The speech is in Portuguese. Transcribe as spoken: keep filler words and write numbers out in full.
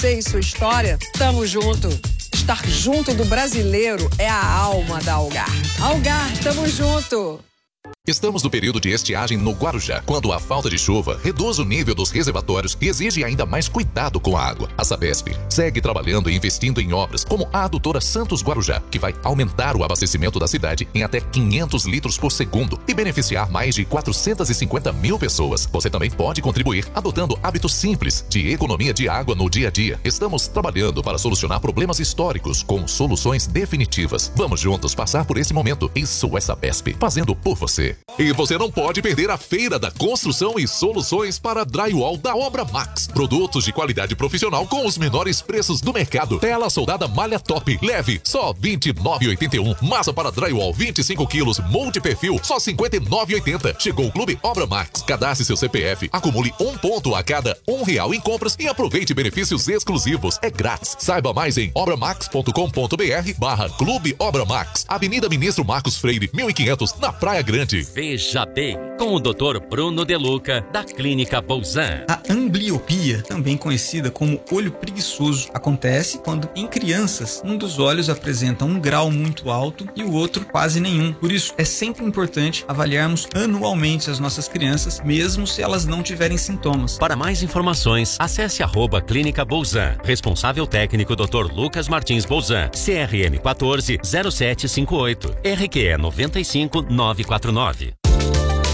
Você e sua história, tamo junto. Estar junto do brasileiro é a alma da Algar. Algar, tamo junto. Estamos no período de estiagem no Guarujá, quando a falta de chuva reduz o nível dos reservatórios e exige ainda mais cuidado com a água. A Sabesp segue trabalhando e investindo em obras como a adutora Santos Guarujá, que vai aumentar o abastecimento da cidade em até quinhentos litros por segundo e beneficiar mais de quatrocentas e cinquenta mil pessoas. Você também pode contribuir adotando hábitos simples de economia de água no dia a dia. Estamos trabalhando para solucionar problemas históricos com soluções definitivas. Vamos juntos passar por esse momento. Isso é Sabesp, fazendo por você. E você não pode perder a Feira da Construção e Soluções para Drywall da Obra Max. Produtos de qualidade profissional com os menores preços do mercado. Tela soldada malha top, leve, só vinte e nove reais e oitenta e um. Massa para drywall, vinte e cinco quilos, multi-perfil, só cinquenta e nove reais e oitenta. Chegou o Clube Obra Max. Cadastre seu C P F, acumule um ponto a cada um real em compras e aproveite benefícios exclusivos. É grátis. Saiba mais em obramax ponto com ponto br barra Clube Obra Max. Avenida Ministro Marcos Freire, mil e quinhentos, na Praia Grande. Veja bem, com o doutor Bruno De Luca, da Clínica Bolzan. A ambliopia, também conhecida como olho preguiçoso, acontece quando em crianças um dos olhos apresenta um grau muito alto e o outro quase nenhum. Por isso, é sempre importante avaliarmos anualmente as nossas crianças, mesmo se elas não tiverem sintomas. Para mais informações, acesse arroba Clínica Bolzan. Responsável técnico doutor Lucas Martins Bolzan, C R M quatorze zero sete cinco oito, R Q E nove cinco nove quatro nove.